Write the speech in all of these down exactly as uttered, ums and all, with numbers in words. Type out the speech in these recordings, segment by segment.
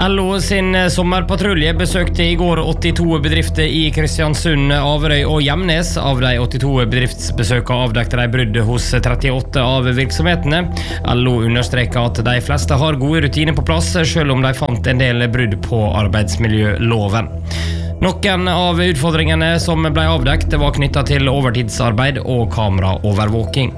L O sin sommerpatrulje besøkte I går åttito bedrifter I Kristiansund, Averøy og Gjemnes. Av de åttito bedriftsbesøkene avdekte de brudd hos trettiåtte av virksomhetene. L O understreker at de fleste har gode rutiner på plass, selv om de fant en del brudd på arbeidsmiljøloven. Noen av utfordringene som ble avdekt var knyttet til overtidsarbeid og kameraovervåking.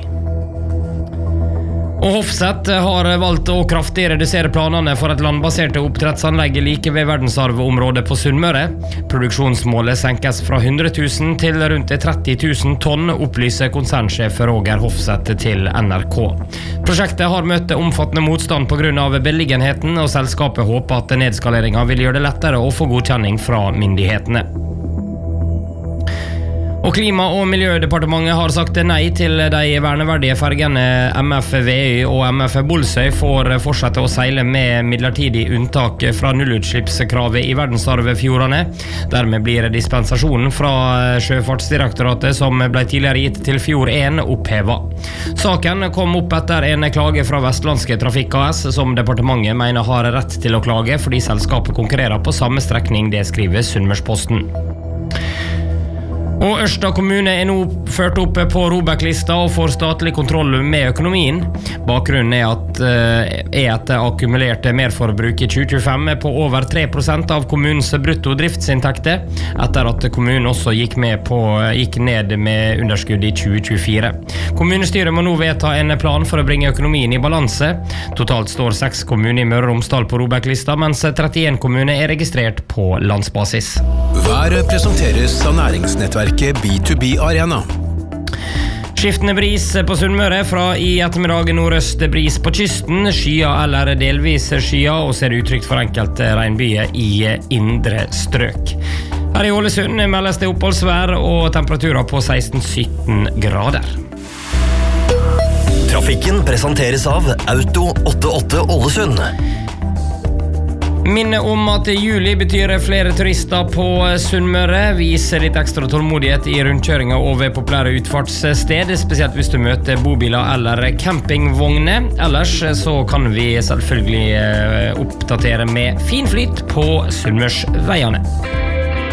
Og Hofseth har valgt å kraftig redusere planene for et landbaserte oppdrettsanlegg like ved verdensarvområdet på Sunnmøre. Produksjonsmålet senkes fra hundre tusen til rundt tretti tusen tonn, opplyser konsernsjef Roger Hofseth til N R K. Prosjektet har møtt omfattende motstand på grunn av beliggenheten, og selskapet håper at nedskaleringen vil gjøre det lettere å få godkjenning fra myndighetene. Og Klima- og miljødepartementet har sagt nei til de verneverdige fergene M F Veøy og M F Bolsøy får fortsette å seile med midlertidig unntak fra nullutslippskravet I verdensarvfjordene. Dermed blir dispensasjonen fra Sjøfartsdirektoratet som ble tidligere gitt til Fjord én opphevet. Saken kom opp etter en klage fra Vestlandske Trafikk A S, som departementet mener har rett til å klage fordi selskapet konkurrerer på samme strekning, det skriver Sunnmørsposten. Og Ørsta kommune er nå ført opp på ROBEK-lista og får statlig kontroll med økonomien. Bakgrunnen er at er et akkumulert merforbruk I tjue tjuefem på over tre prosent av kommunens brutto driftsinntekter, etter at kommunen også gikk, med på, gikk ned med underskudd I tjue tjuefire. Kommunestyret må nå vedta en plan for å bringe økonomien I balanse. Totalt står seks kommuner I Møre og Romsdal på ROBEK-lista, mens trettien kommuner er registrert på landsbasis. Været presenteres av næringsnettverket B to B Arena. Skiftende bris på Sunnmøre, fra I ettermiddag nordøst bris på kysten, skya eller delvis skya, og ser utrygt for enkelte regnbyer I indre strøk. Her I Ålesund meldes det oppholdsvær og temperaturer på seksten til sytten grader. Trafikken presenteres av Auto åttiåtte Ålesund. Minne om at juli betyr flere turister på Sunnmøre. Vis litt ekstra tålmodighet I rundkjøringer og ved populære utfartssted, spesielt hvis du møter bobiler eller campingvogner. Ellers så kan vi selvfølgelig oppdatere med fin flyt på Sunnmørsveiene.